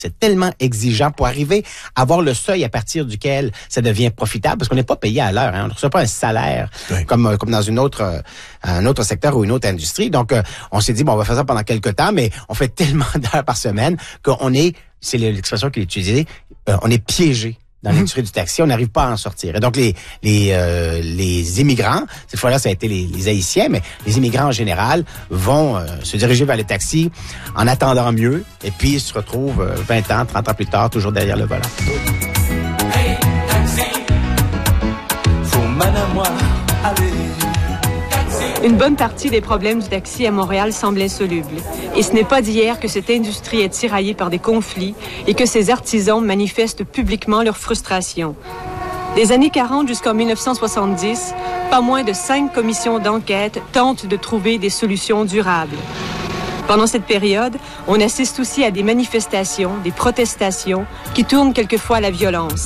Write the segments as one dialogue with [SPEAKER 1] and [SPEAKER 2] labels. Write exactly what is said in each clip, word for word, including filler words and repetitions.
[SPEAKER 1] C'est tellement exigeant pour arriver à avoir le seuil à partir duquel ça devient profitable, parce qu'on n'est pas payé à l'heure. Hein. On ne reçoit pas un salaire oui. comme comme dans une autre euh, un autre secteur ou une autre industrie. Donc, euh, on s'est dit, bon, on va faire ça pendant quelques temps, mais on fait tellement d'heures par semaine qu'on est, c'est l'expression qu'il est utilisée, euh, on est piégé dans l'industrie du taxi, on n'arrive pas à en sortir. Et donc, les les euh, les immigrants, cette fois-là, ça a été les, les Haïtiens, mais les immigrants en général vont euh, se diriger vers les taxis en attendant mieux, et puis ils se retrouvent euh, vingt ans, trente ans plus tard, toujours derrière le volant.
[SPEAKER 2] Hey, taxi, faut madame moi aller.
[SPEAKER 3] Une bonne partie des problèmes du taxi à Montréal semble insoluble. Et ce n'est pas d'hier que cette industrie est tiraillée par des conflits et que ses artisans manifestent publiquement leur frustration. Des années quarante jusqu'en dix-neuf cent soixante-dix, pas moins de cinq commissions d'enquête tentent de trouver des solutions durables. Pendant cette période, on assiste aussi à des manifestations, des protestations qui tournent quelquefois à la violence.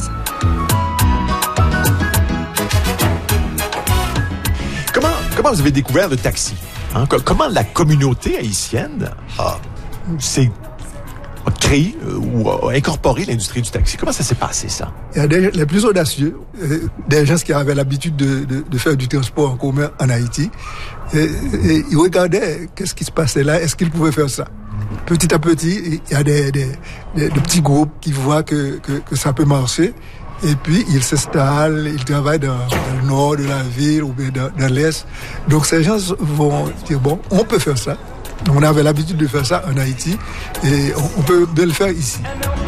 [SPEAKER 4] Comment vous avez découvert le taxi? Hein? Comment la communauté haïtienne a, s'est, a créé euh, ou a incorporé l'industrie du taxi? Comment ça s'est passé, ça?
[SPEAKER 5] Il y a des, les plus audacieux, euh, des gens qui avaient l'habitude de, de, de faire du transport en commun en Haïti. Et, et ils regardaient qu'est-ce qui se passait là, est-ce qu'ils pouvaient faire ça? Petit à petit, il y a des, des, des, des petits groupes qui voient que, que, que ça peut marcher. Et puis, ils s'installent, ils travaillent dans, dans le nord de la ville ou bien dans, dans l'est. Donc, ces gens vont dire, bon, on peut faire ça. On avait l'habitude de faire ça en Haïti et on, on peut bien le faire ici.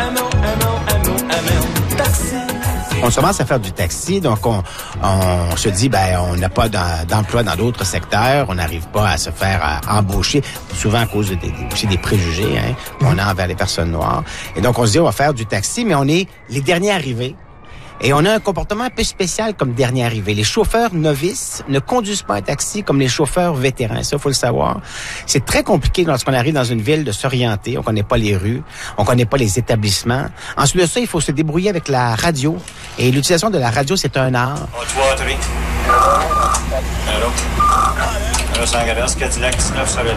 [SPEAKER 1] On commence à faire du taxi, donc on, on se dit, ben, on n'a pas d'emploi dans d'autres secteurs, on n'arrive pas à se faire à embaucher, souvent à cause de, de, aussi des préjugés hein, qu'on a envers les personnes noires. Et donc, on se dit, on va faire du taxi, mais on est les derniers arrivés. Et on a un comportement un peu spécial comme dernier arrivé. Les chauffeurs novices ne conduisent pas un taxi comme les chauffeurs vétérans. Ça, il faut le savoir. C'est très compliqué lorsqu'on arrive dans une ville de s'orienter. On connaît pas les rues, on connaît pas les établissements. Ensuite de ça, il faut se débrouiller avec la radio. Et l'utilisation de la radio, c'est un art.
[SPEAKER 6] Oh, trois, trois. Allô? Allô, Sangaras, Cadillac dix-neuf, Saint-Luc.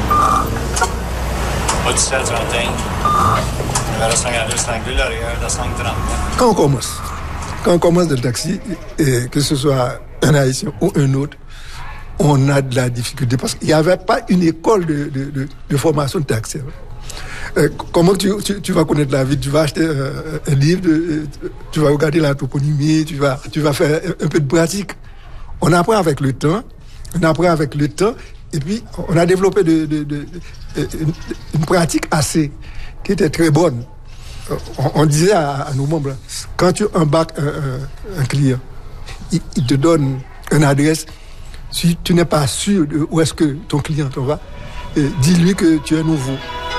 [SPEAKER 6] Oh, dix-sept, trente et un. Allô, Sangaras, Sanglé, l'arrière de cinq trente.
[SPEAKER 5] Quand on commence, Quand on commence dans le taxi, et que ce soit un Haïtien ou un autre, on a de la difficulté parce qu'il n'y avait pas une école de, de, de, de formation de taxi. Euh, comment tu, tu, tu vas connaître la ville? Tu vas acheter euh, un livre, de, tu vas regarder la toponymie, tu vas, tu vas faire un peu de pratique. On apprend avec le temps, on apprend avec le temps, et puis on a développé de, de, de, de, une, une pratique assez, qui était très bonne. On, on disait à, à nos membres, quand tu embarques un, un, un client, il, il te donne une adresse. Si tu n'es pas sûr de où est-ce que ton client t'en va, eh, dis-lui que tu es nouveau.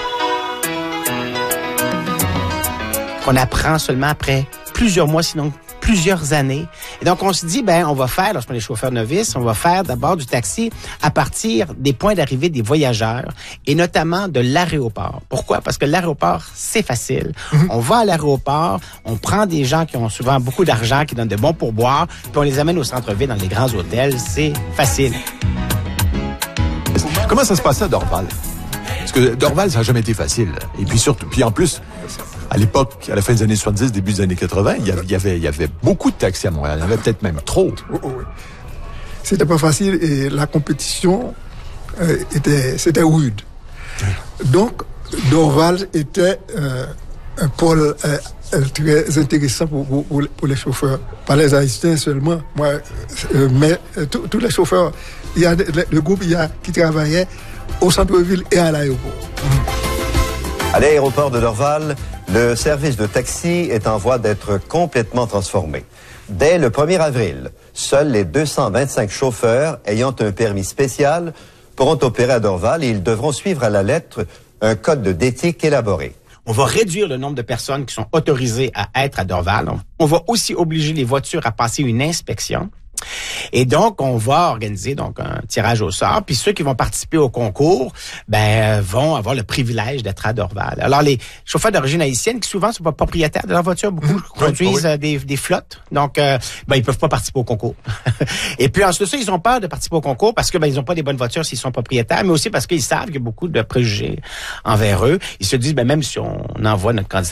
[SPEAKER 1] On apprend seulement après plusieurs mois, sinon plusieurs années. Et donc, on se dit, ben, on va faire, lorsqu'on est chauffeur novice, on va faire d'abord du taxi à partir des points d'arrivée des voyageurs et notamment de l'aéroport. Pourquoi? Parce que l'aéroport, c'est facile. Mm-hmm. On va à l'aéroport, on prend des gens qui ont souvent beaucoup d'argent, qui donnent de bons pourboires, puis on les amène au centre-ville dans les grands hôtels. C'est facile.
[SPEAKER 4] Comment ça se passait à Dorval? Parce que Dorval, ça n'a jamais été facile. Et puis surtout, puis en plus, à l'époque, à la fin des années soixante-dix, début des années quatre-vingts, il y avait, il y avait, il y avait beaucoup de taxis à Montréal. Il y en avait peut-être même trop.
[SPEAKER 5] Oh, oh, oui. C'était pas facile et la compétition euh, était, c'était rude. Donc, Dorval était euh, un pôle euh, très intéressant pour, pour, pour les chauffeurs. Pas les Haïtiens seulement, moi, euh, mais euh, tous les chauffeurs. Il y a le, le groupe il y a, qui travaillait au centre-ville et à l'aéroport.
[SPEAKER 7] À l'aéroport de Dorval, le service de taxi est en voie d'être complètement transformé. Dès le premier avril, seuls les deux cent vingt-cinq chauffeurs ayant un permis spécial pourront opérer à Dorval et ils devront suivre à la lettre un code d'éthique élaboré.
[SPEAKER 1] On va réduire le nombre de personnes qui sont autorisées à être à Dorval. On va aussi obliger les voitures à passer une inspection. Et donc, on va organiser donc un tirage au sort. Puis ceux qui vont participer au concours, ben vont avoir le privilège d'être à Dorval. Alors, les chauffeurs d'origine haïtienne, qui souvent sont pas propriétaires de leur voiture, beaucoup mmh, conduisent oui, oui. Des, des flottes. Donc, euh, ben ils peuvent pas participer au concours. Et puis ensuite, ça, ils ont peur de participer au concours parce que ben ils ont pas des bonnes voitures s'ils sont propriétaires, mais aussi parce qu'ils savent qu'il y a beaucoup de préjugés envers eux. Ils se disent, ben même si on envoie notre candidature